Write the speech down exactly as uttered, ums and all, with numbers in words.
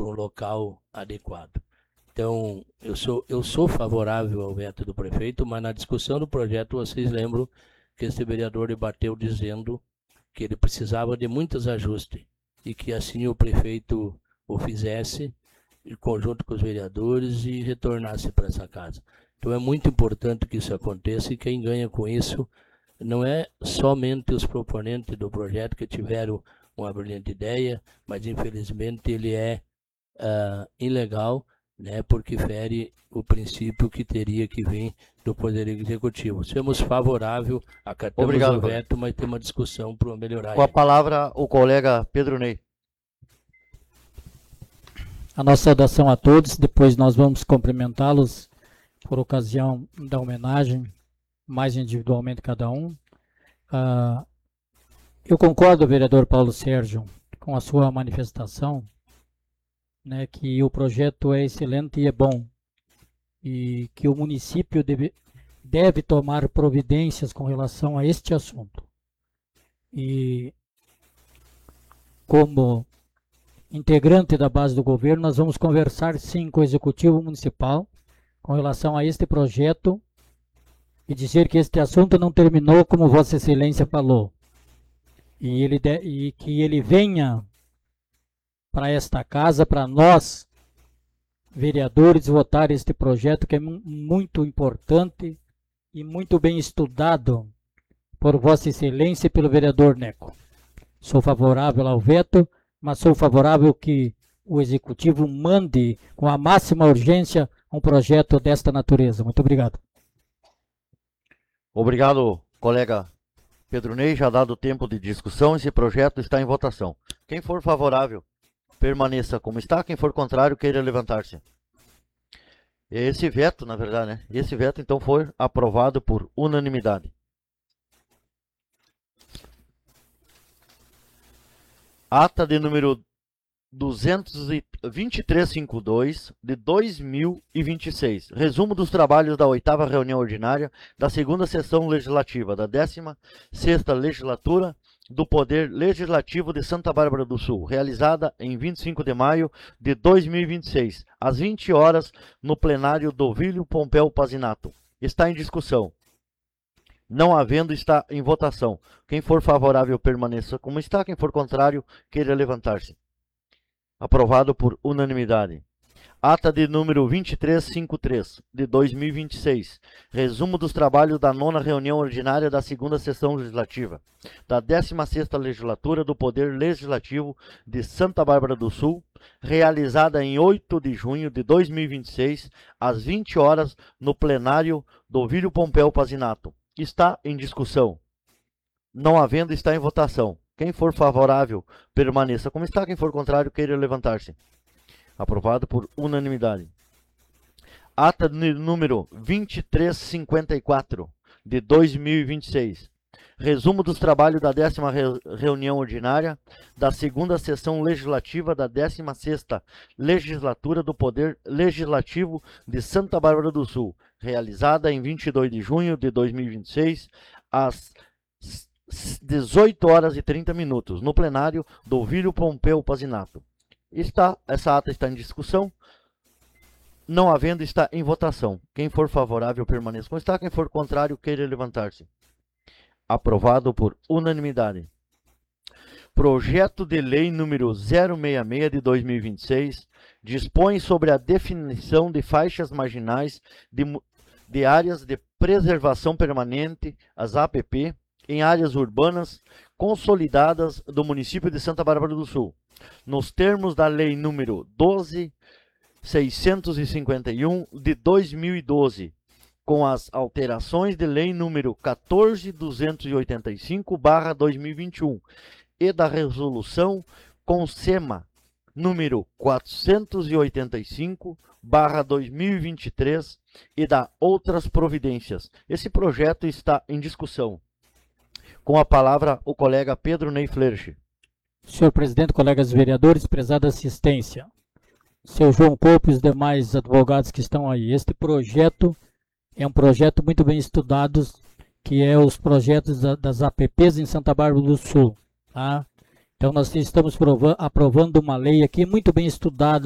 um local adequado. Então, eu sou, eu sou favorável ao veto do prefeito, mas na discussão do projeto, vocês lembram que esse vereador debateu dizendo que ele precisava de muitos ajustes e que assim o prefeito o fizesse, em conjunto com os vereadores, e retornasse para essa casa. Então, é muito importante que isso aconteça, e quem ganha com isso não é somente os proponentes do projeto que tiveram uma brilhante ideia, mas infelizmente ele é uh, ilegal, né, porque fere o princípio que teria que vir do Poder Executivo. Somos favoráveis, acatamos Obrigado, o veto, mas tem uma discussão para melhorar. Com a palavra, o colega Pedro Ney. A nossa saudação a todos, depois nós vamos cumprimentá-los por ocasião da homenagem, mais individualmente cada um. Uh, eu concordo, vereador Paulo Sérgio, com a sua manifestação, né, que o projeto é excelente e é bom, e que o município deve, deve tomar providências com relação a este assunto. E como integrante da base do governo, nós vamos conversar sim com o Executivo Municipal com relação a este projeto e dizer que este assunto não terminou como Vossa Excelência falou, e, ele de, e que ele venha para esta casa, para nós, vereadores, votar este projeto que é muito importante e muito bem estudado por Vossa Excelência e pelo vereador Neco. Sou favorável ao veto, mas sou favorável que o Executivo mande com a máxima urgência um projeto desta natureza. Muito obrigado. Obrigado, colega Pedro Ney. Já dado o tempo de discussão, esse projeto está em votação. Quem for favorável, permaneça como está. Quem for contrário, queira levantar-se. Esse veto, na verdade, né? Esse veto, então, foi aprovado por unanimidade. Ata de número duzentos e vinte e três cinquenta e dois de dois mil e vinte e seis. Resumo dos trabalhos da oitava reunião ordinária da segunda sessão legislativa da décima sexta legislatura do Poder Legislativo de Santa Bárbara do Sul, realizada em vinte e cinco de maio de dois mil e vinte e seis, às vinte horas, no plenário do Ovílio Pompeu Pazinato. Está em discussão. Não havendo, está em votação. Quem for favorável, permaneça como está. Quem for contrário, queira levantar-se. Aprovado por unanimidade. Ata de número vinte e três cinquenta e três, de dois mil e vinte e seis. Resumo dos trabalhos da nona reunião ordinária da segunda sessão legislativa da décima sexta legislatura do Poder Legislativo de Santa Bárbara do Sul, realizada em oito de junho de dois mil e vinte e seis, às vinte horas, no plenário do Ovílio Pompeu Pazinato. Está em discussão. Não havendo, está em votação. Quem for favorável, permaneça como está. Quem for contrário, queira levantar-se. Aprovado por unanimidade. Ata número vinte e três cinquenta e quatro, de dois mil e vinte e seis. Resumo dos trabalhos da décima reunião ordinária da segunda sessão legislativa da décima sexta legislatura do Poder Legislativo de Santa Bárbara do Sul, realizada em vinte e dois de junho de dois mil e vinte e seis, às dezoito horas e trinta minutos, no plenário do Ovílio Pompeu Pazinato. Está, essa ata está em discussão. Não havendo, está em votação. Quem for favorável, permaneça como está. Quem for contrário, queira levantar-se. Aprovado por unanimidade. Projeto de Lei número zero sessenta e seis de dois mil e vinte e seis dispõe sobre a definição de faixas marginais de, de áreas de preservação permanente, as A P P, em áreas urbanas consolidadas do município de Santa Bárbara do Sul, nos termos da Lei número doze mil seiscentos e cinquenta e um de dois mil e doze, com as alterações de Lei número quatorze mil duzentos e oitenta e cinco barra dois mil e vinte e um e da Resolução CONSEMA número quatrocentos e oitenta e cinco barra dois mil e vinte e três e da outras providências. Esse projeto está em discussão. Com a palavra, o colega Pedro Ney Flerche. Senhor presidente, colegas vereadores, prezada assistência, seu João Pouco e os demais advogados que estão aí, este projeto é um projeto muito bem estudado, que é os projetos das A P Ps em Santa Bárbara do Sul. Tá? Então nós estamos aprovando uma lei aqui muito bem estudada,